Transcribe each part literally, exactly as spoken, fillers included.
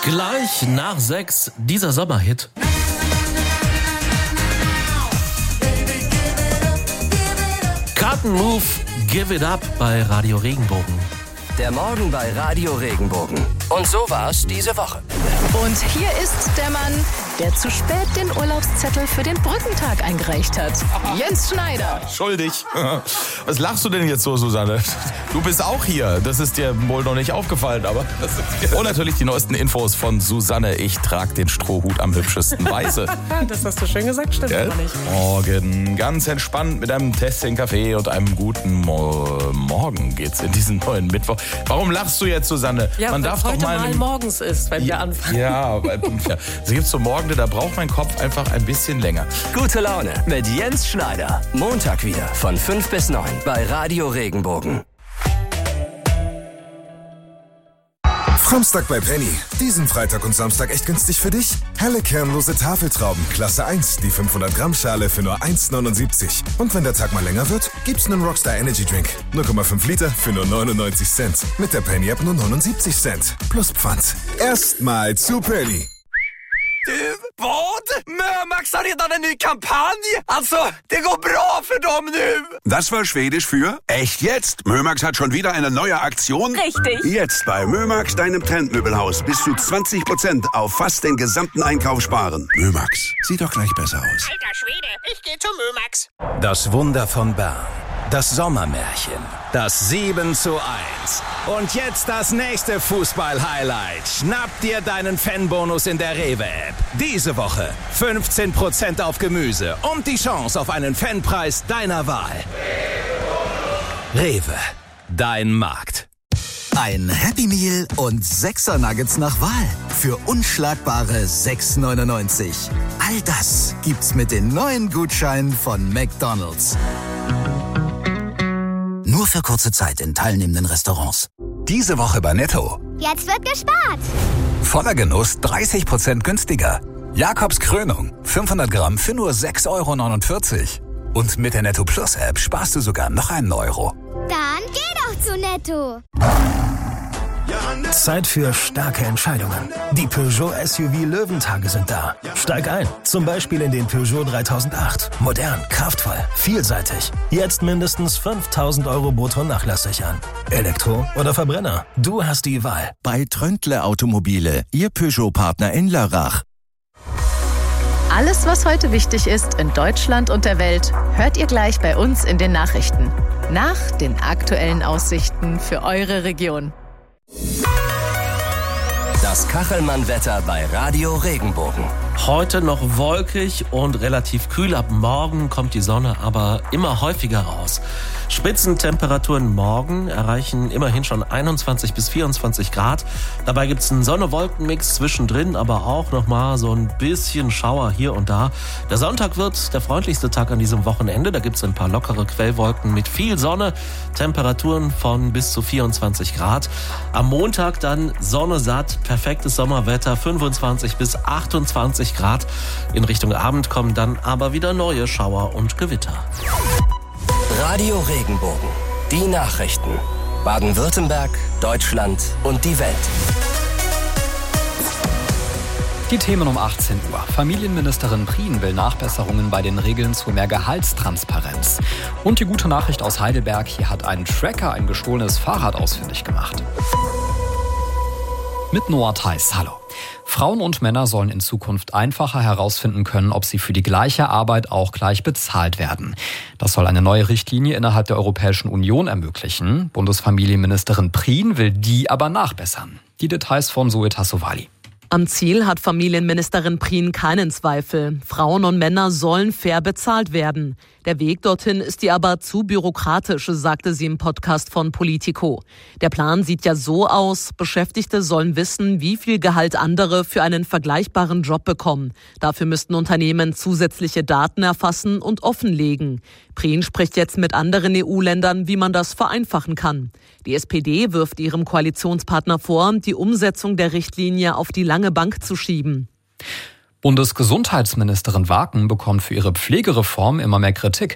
Gleich nach sechs dieser Sommerhit. Carton Move, Give It Up bei Radio Regenbogen. Der Morgen bei Radio Regenbogen. Und so war's diese Woche. Und hier ist der Mann, der zu spät den Urlaubszettel für den Brückentag eingereicht hat. Jens Schneider. Schuldig. Was lachst du denn jetzt so, Susanne? Du bist auch hier. Das ist dir wohl noch nicht aufgefallen, aber... Und natürlich die neuesten Infos von Susanne. Ich trage den Strohhut am hübschesten Weiße. Das hast du schön gesagt, stimmt Gell? aber nicht. Morgen, ganz entspannt mit einem Tässchen Kaffee und einem guten Mo- Morgen geht's in diesen neuen Mittwoch. Warum lachst du jetzt, Susanne? Ja, Man weil darf es doch heute mal... mal morgens ist, wenn wir ja, anfangen. ja, weil, ja. Es gibt so Morgen, da braucht mein Kopf einfach ein bisschen länger. Gute Laune mit Jens Schneider. Montag wieder von fünf bis neun bei Radio Regenbogen. Framstag bei Penny. Diesen Freitag und Samstag echt günstig für dich? Helle kernlose Tafeltrauben, Klasse eins, die fünfhundert Gramm Schale für nur eins neunundsiebzig. Und wenn der Tag mal länger wird, gibt's einen Rockstar Energy Drink. null Komma fünf Liter für nur neunundneunzig Cent. Mit der Penny App nur neunundsiebzig Cent. Plus Pfand. Erstmal zu Penny. Du, vad? Mömax har redan en ny kampanj. Alltså, det går bra för dem nu. Das war Schwedisch für echt jetzt. Mömax hat schon wieder eine neue Aktion. Richtig. Jetzt bei Mömax, deinem Trendmöbelhaus, bis zu zwanzig Prozent auf fast den gesamten Einkauf sparen. Mömax, sieht doch gleich besser aus. Alter Schwede, ich geh zu Mömax. Das Wunder von Bern. Das Sommermärchen. Das sieben zu eins. Und jetzt das nächste Fußball-Highlight. Schnapp dir deinen Fanbonus in der Rewe-App. Diese Woche fünfzehn Prozent auf Gemüse und die Chance auf einen Fanpreis deiner Wahl. Rewe. Dein Markt. Ein Happy Meal und sechser Nuggets nach Wahl für unschlagbare sechs neunundneunzig. All das gibt's mit den neuen Gutscheinen von McDonald's. Nur für kurze Zeit in teilnehmenden Restaurants. Diese Woche bei Netto. Jetzt wird gespart. Voller Genuss dreißig Prozent günstiger. Jakobs Krönung. fünfhundert Gramm für nur sechs Euro neunundvierzig. Und mit der Netto Plus App sparst du sogar noch einen Euro. Dann geh doch zu Netto. Zeit für starke Entscheidungen. Die Peugeot S U V Löwentage sind da. Steig ein, zum Beispiel in den Peugeot dreitausendacht. Modern, kraftvoll, vielseitig. Jetzt mindestens fünftausend Euro brutto nachlassig an. Elektro oder Verbrenner? Du hast die Wahl. Bei Tröndle Automobile, Ihr Peugeot-Partner in Lörrach. Alles, was heute wichtig ist in Deutschland und der Welt, hört ihr gleich bei uns in den Nachrichten. Nach den aktuellen Aussichten für eure Region. Das Kachelmann-Wetter bei Radio Regenbogen. Heute noch wolkig und relativ kühl. Ab morgen kommt die Sonne aber immer häufiger raus. Spitzentemperaturen morgen erreichen immerhin schon einundzwanzig bis vierundzwanzig Grad. Dabei gibt's einen Sonne-Wolken-Mix zwischendrin, aber auch noch mal so ein bisschen Schauer hier und da. Der Sonntag wird der freundlichste Tag an diesem Wochenende. Da gibt's ein paar lockere Quellwolken mit viel Sonne. Temperaturen von bis zu vierundzwanzig Grad. Am Montag dann Sonne satt, perfektes Sommerwetter, fünfundzwanzig bis achtundzwanzig Grad. In Richtung Abend kommen dann aber wieder neue Schauer und Gewitter. Radio Regenbogen. Die Nachrichten. Baden-Württemberg, Deutschland und die Welt. Die Themen um achtzehn Uhr. Familienministerin Prien will Nachbesserungen bei den Regeln zu mehr Gehaltstransparenz. Und die gute Nachricht aus Heidelberg. Hier hat ein Tracker ein gestohlenes Fahrrad ausfindig gemacht. Mit Noah Theis. Hallo. Frauen und Männer sollen in Zukunft einfacher herausfinden können, ob sie für die gleiche Arbeit auch gleich bezahlt werden. Das soll eine neue Richtlinie innerhalb der Europäischen Union ermöglichen. Bundesfamilienministerin Prien will die aber nachbessern. Die Details von Zoe Tassovali. Am Ziel hat Familienministerin Prien keinen Zweifel. Frauen und Männer sollen fair bezahlt werden. Der Weg dorthin ist ihr aber zu bürokratisch, sagte sie im Podcast von Politico. Der Plan sieht ja so aus, Beschäftigte sollen wissen, wie viel Gehalt andere für einen vergleichbaren Job bekommen. Dafür müssten Unternehmen zusätzliche Daten erfassen und offenlegen. Prien spricht jetzt mit anderen E U-Ländern, wie man das vereinfachen kann. Die S P D wirft ihrem Koalitionspartner vor, die Umsetzung der Richtlinie auf die lange Bank zu schieben. Bundesgesundheitsministerin Waken bekommt für ihre Pflegereform immer mehr Kritik.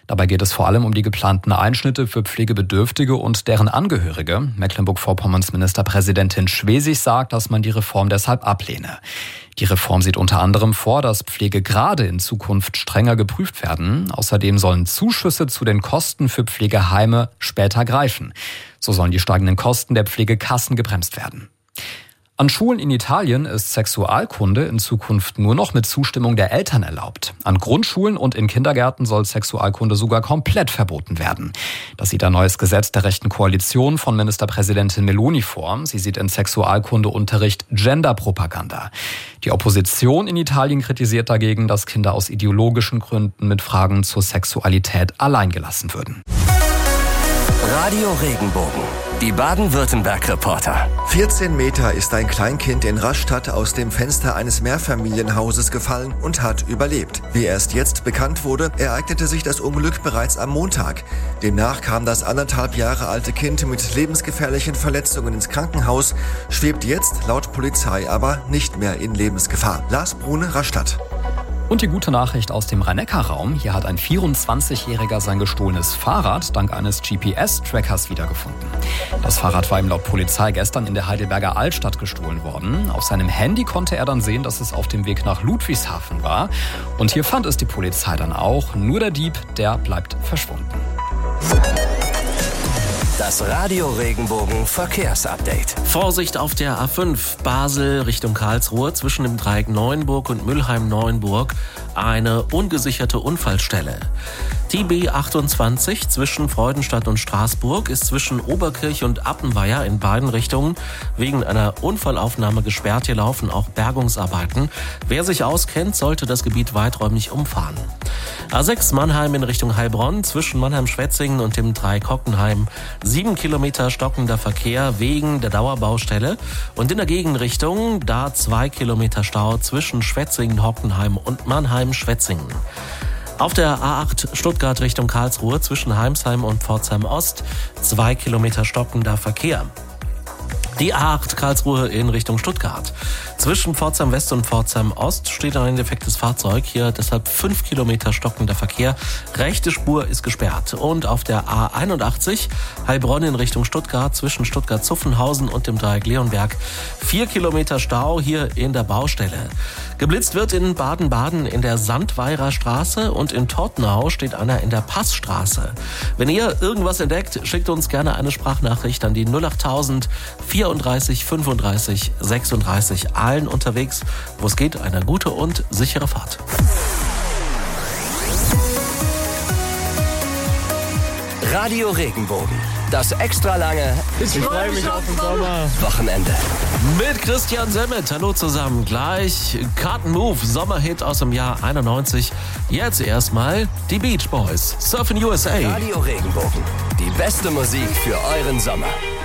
Dabei geht es vor allem um die geplanten Einschnitte für Pflegebedürftige und deren Angehörige. Mecklenburg-Vorpommerns Ministerpräsidentin Schwesig sagt, dass man die Reform deshalb ablehne. Die Reform sieht unter anderem vor, dass Pflegegrade in Zukunft strenger geprüft werden. Außerdem sollen Zuschüsse zu den Kosten für Pflegeheime später greifen. So sollen die steigenden Kosten der Pflegekassen gebremst werden. An Schulen in Italien ist Sexualkunde in Zukunft nur noch mit Zustimmung der Eltern erlaubt. An Grundschulen und in Kindergärten soll Sexualkunde sogar komplett verboten werden. Das sieht ein neues Gesetz der rechten Koalition von Ministerpräsidentin Meloni vor. Sie sieht in Sexualkundeunterricht Genderpropaganda. Die Opposition in Italien kritisiert dagegen, dass Kinder aus ideologischen Gründen mit Fragen zur Sexualität alleingelassen würden. Radio Regenbogen, die Baden-Württemberg-Reporter. vierzehn Meter ist ein Kleinkind in Rastatt aus dem Fenster eines Mehrfamilienhauses gefallen und hat überlebt. Wie erst jetzt bekannt wurde, ereignete sich das Unglück bereits am Montag. Demnach kam das anderthalb Jahre alte Kind mit lebensgefährlichen Verletzungen ins Krankenhaus, schwebt jetzt laut Polizei aber nicht mehr in Lebensgefahr. Lars Brune, Rastatt. Und die gute Nachricht aus dem Rhein-Neckar-Raum. Hier hat ein vierundzwanzigjähriger sein gestohlenes Fahrrad dank eines G P S-Trackers wiedergefunden. Das Fahrrad war ihm laut Polizei gestern in der Heidelberger Altstadt gestohlen worden. Auf seinem Handy konnte er dann sehen, dass es auf dem Weg nach Ludwigshafen war. Und hier fand es die Polizei dann auch. Nur der Dieb, der bleibt verschwunden. Das Radio Regenbogen Verkehrsupdate. Vorsicht auf der A fünf Basel Richtung Karlsruhe zwischen dem Dreieck Neuenburg und Mülheim-Neuenburg eine ungesicherte Unfallstelle. Die B achtundzwanzig zwischen Freudenstadt und Straßburg ist zwischen Oberkirch und Appenweier in beiden Richtungen wegen einer Unfallaufnahme gesperrt. Hier laufen auch Bergungsarbeiten. Wer sich auskennt, sollte das Gebiet weiträumig umfahren. A sechs Mannheim in Richtung Heilbronn zwischen Mannheim-Schwetzingen und dem Dreieck Hockenheim. Sieben Kilometer stockender Verkehr wegen der Dauerbaustelle. Und in der Gegenrichtung da zwei Kilometer Stau zwischen Schwetzingen, Hockenheim und Mannheim-Schwetzingen. Auf der A acht Stuttgart Richtung Karlsruhe zwischen Heimsheim und Pforzheim Ost zwei Kilometer stockender Verkehr. Die A acht Karlsruhe in Richtung Stuttgart. Zwischen Pforzheim West und Pforzheim Ost steht ein defektes Fahrzeug. Hier deshalb fünf Kilometer stockender Verkehr. Rechte Spur ist gesperrt. Und auf der A einundachtzig Heilbronn in Richtung Stuttgart zwischen Stuttgart-Zuffenhausen und dem Dreieck Leonberg. Vier Kilometer Stau hier in der Baustelle. Geblitzt wird in Baden-Baden in der Sandweirer Straße und in Tottenau steht einer in der Passstraße. Wenn ihr irgendwas entdeckt, schickt uns gerne eine Sprachnachricht an die null achttausend vierunddreißig fünfunddreißig sechsunddreißig. Allen unterwegs, wo es geht, eine gute und sichere Fahrt. Radio Regenbogen. Das extra lange Ich freue mich auf den Sommer. Wochenende. Mit Christian Semmet. Hallo zusammen. Gleich Carton Move, Sommerhit aus dem Jahr einundneunzig. Jetzt erstmal die Beach Boys. Surfing U S A. Radio Regenbogen. Die beste Musik für euren Sommer.